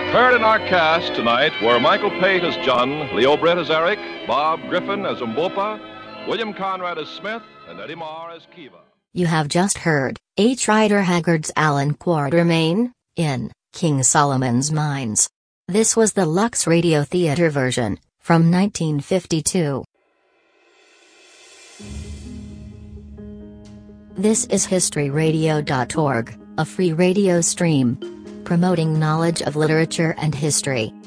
Heard in our cast tonight were Michael Pate as John, Leo Britt as Eric, Bob Griffin as Umbopa, William Conrad as Smith, and Eddie Marr as Kiva. You have just heard H. Rider Haggard's Alan Quatermain in King Solomon's Mines. This was the Lux Radio Theater version from 1952. This is historyradio.org, a free radio stream promoting knowledge of literature and history.